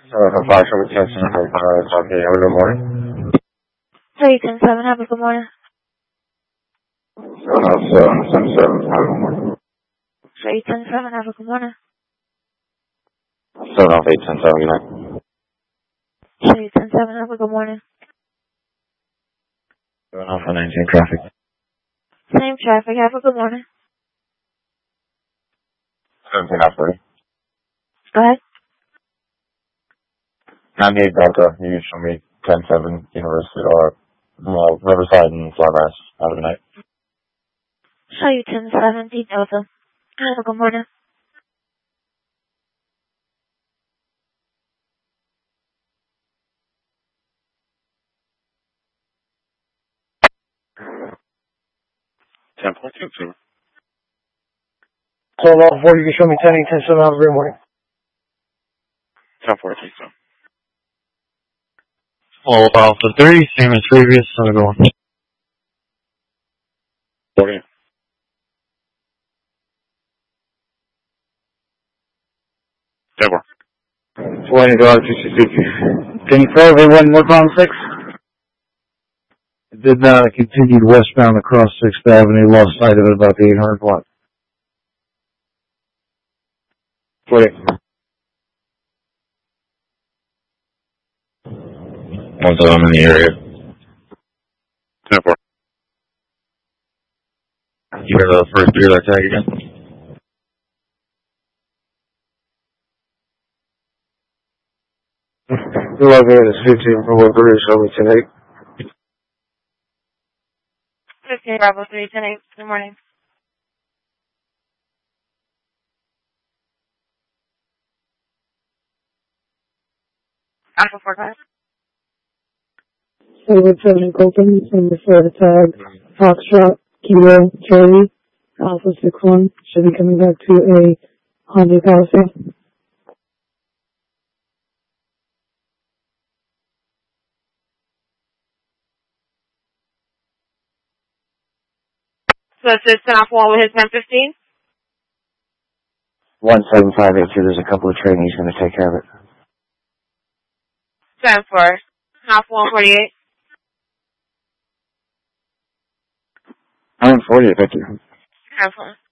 5 show me 10 7 okay, have a good morning. Hey, 10-7, have a good morning. 7 7 have a good morning. Hey, 10-7, have a good morning. 7 off 8 10 7, good night. Hey, 10-7, have a good morning. 7 off 19 traffic. Same traffic, have a good morning. 17 off 30. Go ahead. 98 Delta, you show me 10 7 University or Riverside and Flowgrass. Have a good night. Show you 10-7, D Delta. Have a good morning. Ten point two two. So long before you can show me 10 8 10 7 have a great morning. 10 14 so. Well, Alpha 3, same as previous, have a good one. 40. 20 dollars Can you tell everyone what's on 6? It did not. It continued westbound across 6th Avenue, lost sight of it about the 800 block. 40. 1 7 I'm in the area. 10 4. You heard the first beer that tag again? The located is 15 from Woodbury, show me tonight. 15 Bravo 3, 10-8, good morning. Alpha 4 class. Silver 7 Colton, number 4 tag, Foxtrot, Kilo, Charlie, Alpha 6-1, should be coming back to a Honda Palisade. So it's just off wall with his 10-15? 17582, there's a couple of trainees going to take care of it. 10-4, half wall 48. I'm 40, thank you. Have fun.